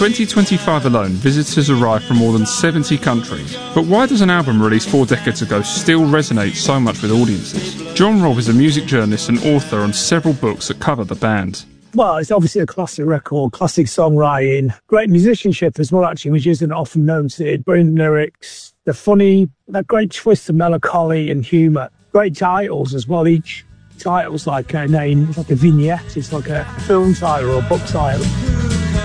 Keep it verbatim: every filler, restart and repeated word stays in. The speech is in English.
twenty twenty-five alone, visitors arrived from more than seventy countries. But why does an album released four decades ago still resonate so much with audiences? John Robb is a music journalist and author on several books that cover the band. Well, it's obviously a classic record, classic songwriting, great musicianship as well, actually, which isn't often noted. Brilliant lyrics, they're funny, that great twist of melancholy and humour. Great titles as well. Each title's like a name, it's like a vignette, it's like a film title or a book title.